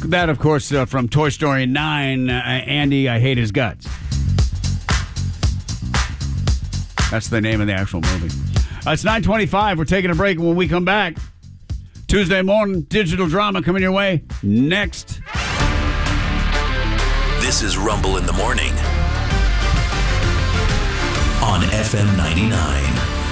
That, of course, from Toy Story 9, Andy, I Hate His Guts. That's the name of the actual movie. It's 9:25. We're taking a break. When we come back, Tuesday morning, digital drama coming your way next. This is Rumble in the Morning on FM 99.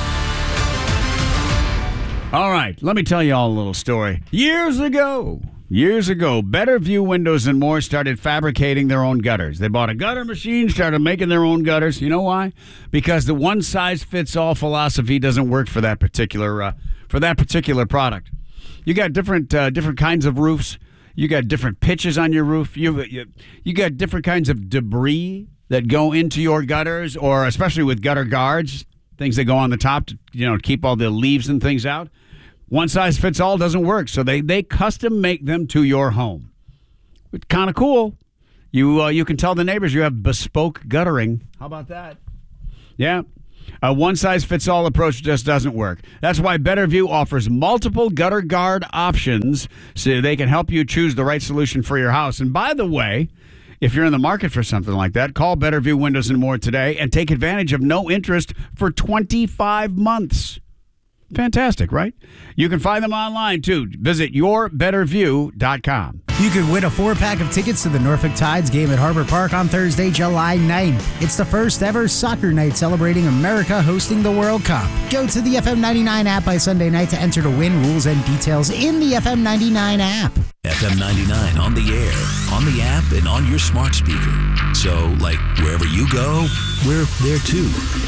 All right, let me tell you all a little story. Years ago, Better View Windows and More started fabricating their own gutters. They bought a gutter machine, started making their own gutters. You know why? Because the one-size-fits-all philosophy doesn't work for that particular product. You got different kinds of roofs. You got different pitches on your roof. You got different kinds of debris that go into your gutters, or especially with gutter guards, things that go on the top to keep all the leaves and things out. One size fits all doesn't work, so they custom make them to your home. It's kind of cool. You can tell the neighbors you have bespoke guttering. How about that? Yeah. A one-size-fits-all approach just doesn't work. That's why Better View offers multiple gutter guard options so they can help you choose the right solution for your house. And by the way, if you're in the market for something like that, call Better View Windows and More today and take advantage of no interest for 25 months. Fantastic, right? You can find them online, too. Visit yourbetterview.com. You could win a 4-pack of tickets to the Norfolk Tides game at Harbor Park on Thursday, July 9th. It's the first ever soccer night celebrating America hosting the World Cup. Go to the FM 99 app by Sunday night to enter to win. Rules and details in the FM 99 app. FM 99 on the air, on the app, and on your smart speaker. So, like, wherever you go, we're there too.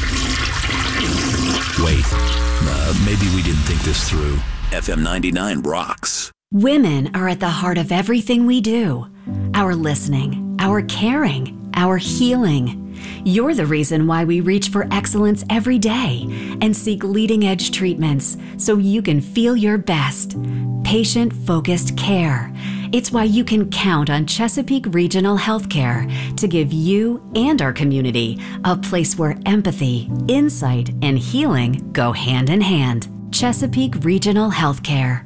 Wait, maybe we didn't think this through. FM 99 rocks. Women are at the heart of everything we do. Our listening, our caring, our healing. You're the reason why we reach for excellence every day and seek leading-edge treatments so you can feel your best. Patient-focused care. It's why you can count on Chesapeake Regional Healthcare to give you and our community a place where empathy, insight, and healing go hand in hand. Chesapeake Regional Healthcare.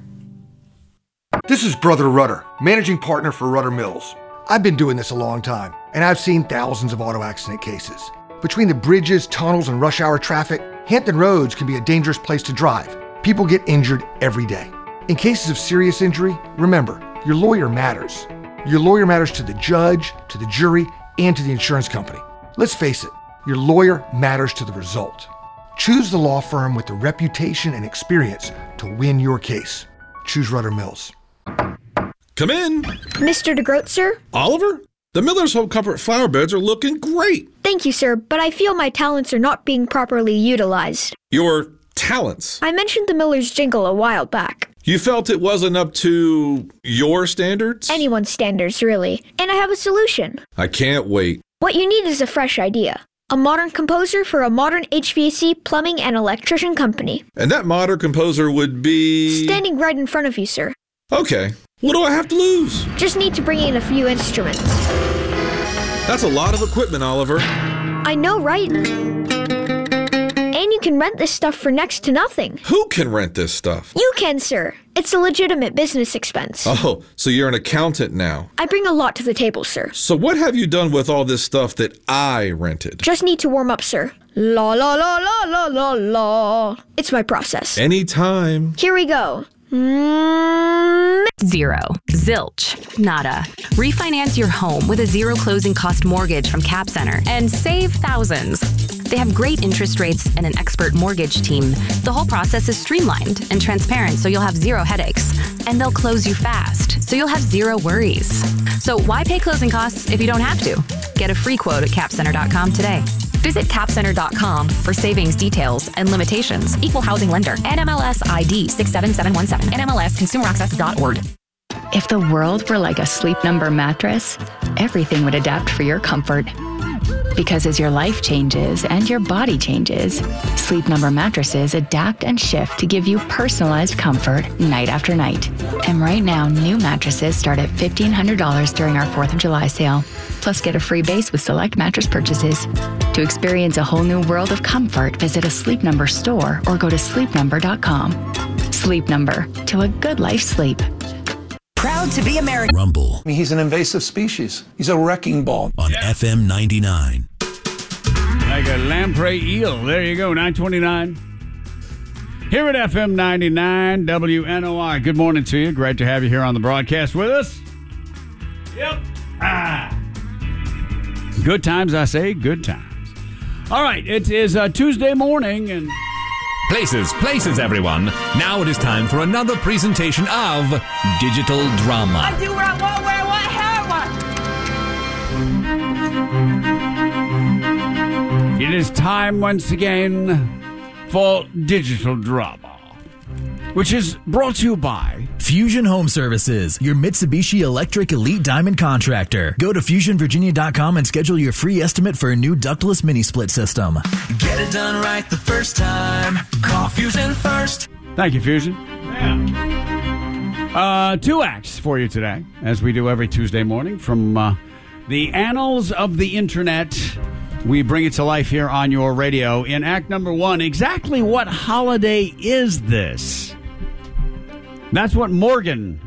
This is Brother Rudder, managing partner for Rudder Mills. I've been doing this a long time, and I've seen thousands of auto accident cases. Between the bridges, tunnels, and rush hour traffic, Hampton Roads can be a dangerous place to drive. People get injured every day. In cases of serious injury, remember, your lawyer matters. Your lawyer matters to the judge, to the jury, and to the insurance company. Let's face it, your lawyer matters to the result. Choose the law firm with the reputation and experience to win your case. Choose Rudder Mills. Come in. Mr. DeGroat, sir? Oliver? The Miller's Hope Comfort flower beds are looking great. Thank you, sir, but I feel my talents are not being properly utilized. Your talents? I mentioned the Miller's jingle a while back. You felt it wasn't up to your standards? Anyone's standards, really. And I have a solution. I can't wait. What you need is a fresh idea. A modern composer for a modern HVAC, plumbing, and electrician company. And that modern composer would be... standing right in front of you, sir. Okay. What do I have to lose? Just need to bring in a few instruments. That's a lot of equipment, Oliver. I know, right? And you can rent this stuff for next to nothing. Who can rent this stuff? You can, sir. It's a legitimate business expense. Oh, so you're an accountant now. I bring a lot to the table, sir. So what have you done with all this stuff that I rented? Just need to warm up, sir. La la la la la la la. It's my process. Anytime. Here we go. Zero. Zilch. Nada. Refinance your home with a zero closing cost mortgage from Cap Center and save thousands. They have great interest rates and an expert mortgage team. The whole process is streamlined and transparent, so you'll have zero headaches. And they'll close you fast, so you'll have zero worries. So why pay closing costs if you don't have to? Get a free quote at capcenter.com today. Visit capcenter.com for savings details and limitations. Equal housing lender. NMLS ID 67717. NMLSconsumeraccess.org. If the world were like a Sleep Number mattress, everything would adapt for your comfort. Because as your life changes and your body changes, Sleep Number mattresses adapt and shift to give you personalized comfort night after night. And right now, new mattresses start at $1,500 during our 4th of July sale. Plus, get a free base with select mattress purchases. To experience a whole new world of comfort, visit a Sleep Number store or go to sleepnumber.com. Sleep Number, to a good life sleep. Proud to be American. Rumble. He's an invasive species. He's a wrecking ball. On FM 99. Like a lamprey eel. There you go, 929. Here at FM 99 WNOR. Good morning to you. Great to have you here on the broadcast with us. Yep. Good times, I say. Good times. All right, it is Tuesday morning and... Places, everyone. Now it is time for another presentation of digital drama. I do what I want, where I want, how I want. It is time once again for digital drama, which is brought to you by Fusion Home Services, your Mitsubishi Electric Elite Diamond contractor. Go to FusionVirginia.com and schedule your free estimate for a new ductless mini split system. Get it done right the first time. Call Fusion first. Thank you, Fusion. Yeah. 2 acts for you today, as we do every Tuesday morning from the annals of the internet. We bring it to life here on your radio. In act number 1, exactly what holiday is this? That's what Morgan